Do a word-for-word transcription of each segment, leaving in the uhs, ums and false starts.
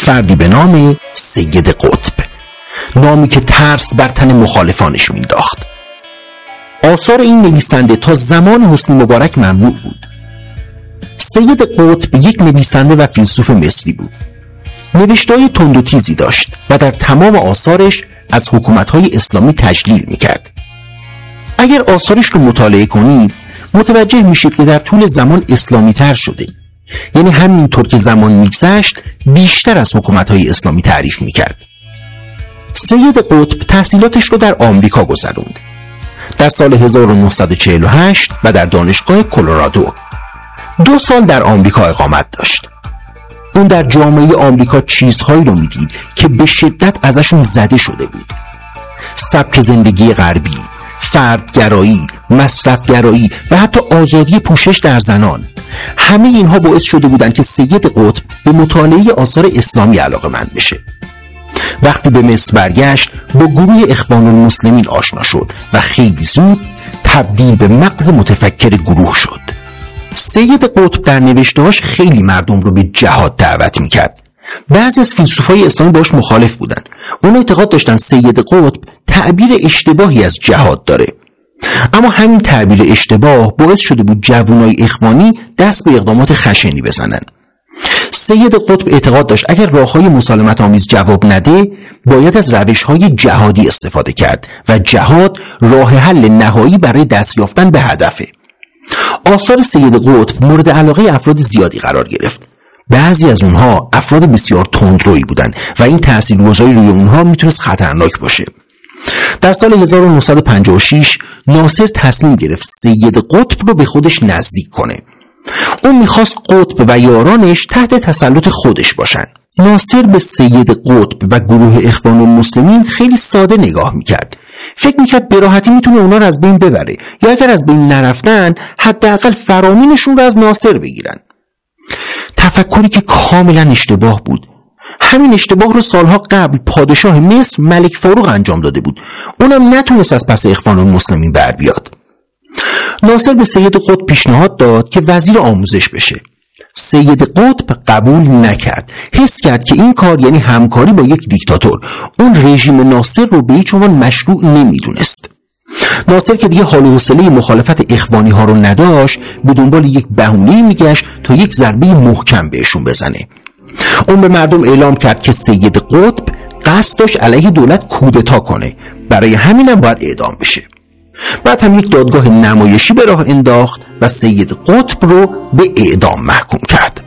فردی به نام سید قطب، نامی که ترس بر تن مخالفانش مینداخت. آثار این نویسنده تا زمان حسنی مبارک ممنوع بود. سید قطب یک نویسنده و فیلسوف مصری بود. نوشته‌های تند و تیزی داشت و در تمام آثارش از حکومت‌های اسلامی تجلیل می‌کرد. اگر آثارش رو مطالعه کنید متوجه میشید که در طول زمان اسلامی تر شده، یعنی همینطور که زمان میگذشت بیشتر از حکومت‌های اسلامی تعریف می‌کرد. سید قطب تحصیلاتش رو در آمریکا گذروند. در سال هزار و نهصد و چهل و هشت و در دانشگاه کلرادو دو سال در آمریکا اقامت داشت. اون در جامعه آمریکا چیزهایی رو میدید که به شدت ازشون زده شده بود. سبک زندگی غربی، فردگرایی، مصرفگرایی و حتی آزادی پوشش در زنان، همه اینها باعث شده بودند که سید قطب به مطالعه آثار اسلامی علاقه‌مند بشه. وقتی به مصر برگشت با گروه اخوان المسلمین آشنا شد و خیلی زود تبدیل به مغز متفکر گروه شد. سید قطب در نوشته‌هاش خیلی مردم رو به جهاد دعوت میکرد. بعضی از فیلسوفای اسلامی باش مخالف بودن. اون اعتقاد داشتن سید قطب تعبیر اشتباهی از جهاد داره. اما همین تعبیر اشتباه باعث شده بود جوانای اخوانی دست به اقدامات خشنی بزنن. سید قطب اعتقاد داشت اگر راههای مسالمت آمیز جواب نده باید از روشهای جهادی استفاده کرد و جهاد راه حل نهایی برای دست یافتن به هدفه. آثار سید قطب مورد علاقه افراد زیادی قرار گرفت. بعضی از اونها افراد بسیار تندرویی بودن و این تاثیرگذاری روی اونها میتونست خطرناک باشه. در سال هزار و نهصد و پنجاه و شش ناصر تصمیم گرفت سید قطب رو به خودش نزدیک کنه. اون میخواست قطب و یارانش تحت تسلط خودش باشن. ناصر به سید قطب و گروه اخوان المسلمین خیلی ساده نگاه میکرد. فکر میکرد به راحتی میتونه اونا رو از بین ببره، یا اگر از بین نرفتن حداقل فرامینشون رو از ناصر بگیرن. تفکری که کاملا اشتباه بود. همین اشتباه رو سالها قبل پادشاه مصر ملک فاروق انجام داده بود. اونم نتونست از پس اخوان المسلمین بر بیاد. ناصر به سید قطب پیشنهاد داد که وزیر آموزش بشه. سید قطب قبول نکرد. حس کرد که این کار یعنی همکاری با یک دیکتاتور. اون رژیم ناصر رو به هیچ عنوان مشروع نمیدونست. ناصر که دیگه حال و حوصله مخالفت اخوانی ها رو نداشت، به دنبال یک بهونه میگشت تا یک ضربه محکم بهشون بزنه. اون به مردم اعلام کرد که سید قطب قصد داشت علیه دولت کودتا کنه، برای همینم باید اعدام بشه. بعد هم یک دادگاه نمایشی به راه انداخت و سید قطب رو به اعدام محکوم کرد.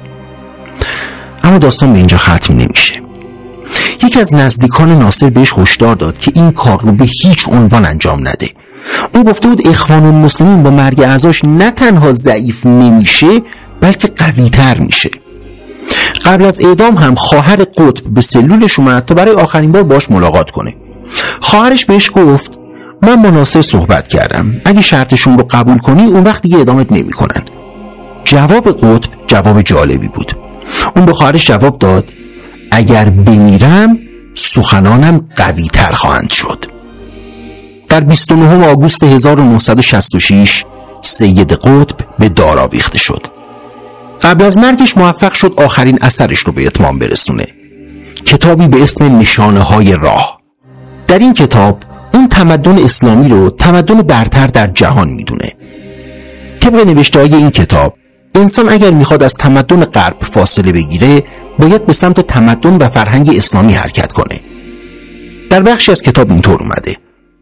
اما داستان به اینجا ختم نمیشه. یکی از نزدیکان ناصر بهش هشدار داد که این کار رو به هیچ عنوان انجام نده. اون گفته بود اخوان المسلمین با مرگ اعضاش نه تنها ضعیف نمیشه بلکه قوی تر میشه. قبل از اعدام هم خواهر قطب به سلولش اومد تا برای آخرین بار باش ملاقات کنه. خواهرش بهش گفت من با ناصر صحبت کردم، اگه شرطشون رو قبول کنی اون وقت دیگه اعدامت نمی کنن. جواب قطب جواب جالبی بود. اون به خواهرش جواب داد اگر بمیرم سخنانم قوی تر خواهند شد. در بیست و نهم آگوست هزار و نهصد و شصت و شش سید قطب به دار آویخته شد. قبل از مرگش موفق شد آخرین اثرش رو به اتمام برسونه، کتابی به اسم نشانه های راه. در این کتاب اون تمدن اسلامی رو تمدن برتر در جهان میدونه. طبق نوشته‌های این کتاب انسان اگر میخواد از تمدن غرب فاصله بگیره باید به سمت تمدن و فرهنگ اسلامی حرکت کنه. در بخشی از کتاب اینطور اومده: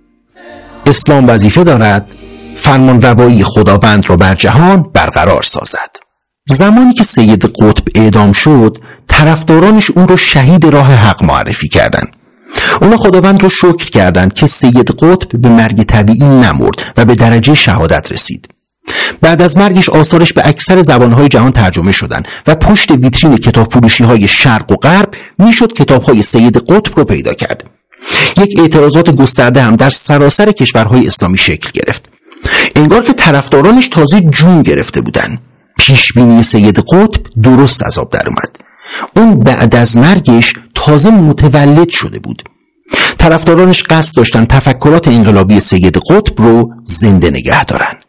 اسلام وظیفه دارد فرمان روایی خداوند را بر جهان برقرار سازد. زمانی که سید قطب اعدام شد طرفدارانش اون رو شهید راه حق معرفی کردند. اونا خداوند رو شکر کردند که سید قطب به مرگ طبیعی نمرد و به درجه شهادت رسید. بعد از مرگش آثارش به اکثر زبانهای جهان ترجمه شدن و پشت ویترین کتاب فروشی های شرق و غرب میشد کتاب های سید قطب رو پیدا کرد. یک اعتراضات گسترده هم در سراسر کشورهای اسلامی شکل گرفت. انگار که طرفدارانش تازه جون گرفته بودن. پیشبینی سید قطب درست از آب در اومد. اون بعد از مرگش تازه متولد شده بود. طرفدارانش قصد داشتن تفکرات انقلابی سید قطب رو زنده نگه دارن.